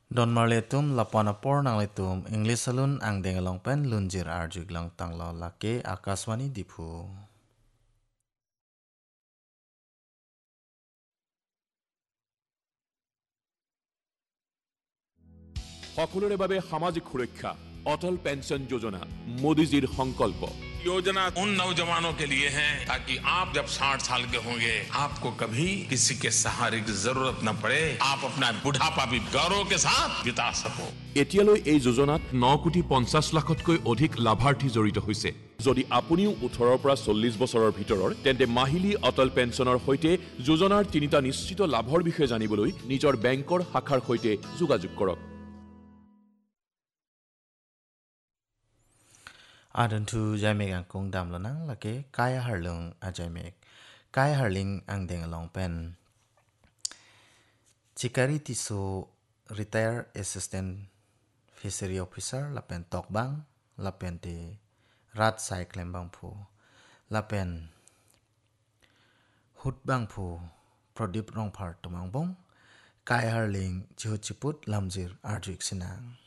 Don marletum lapanapor nang letum English salun ang dengalong pen lunjir arjug lang tanglo lake akaswani dipu. সকলোৰে বাবে সামাজিক সুৰক্ষা অটল pension যোজনা মোদীজীৰ সংকল্প योजना उन नौजवानों के लिए है ताकि आप जब 60 साल के होंगे आपको कभी किसी के सहारे की जरूरत न पड़े आप अपना बुढ़ापा भी गौरव के साथ बिता सको এতিয়ালৈ এই যোজনাত 9,50 লাখতকৈ অধিক লাভাৰ্থী জড়িত হৈছে যদি আপুনিও 18 পৰা 40 বছৰৰ ভিতৰৰ তেন্তে মাহিলী অটল পেঞ্চনৰ সৈতে যোজনাৰ তিনিটা নিশ্চিত লাভৰ বিষয়ে জানিবলৈ নিজৰ বেংকৰ শাখাৰ সৈতে যোগাযোগ কৰক Adon tu jamek ang kong dam lanang lake kaya harlung a jamek. Kaya harling ang dengalong pen. Chikari tiso retired assistant fishery officer lapen tokbang lapen te rat cycling bang pu lapen hut bang pu prodip rong par tomang bong kaya harling chihut chiput lamjir arjuk sinang.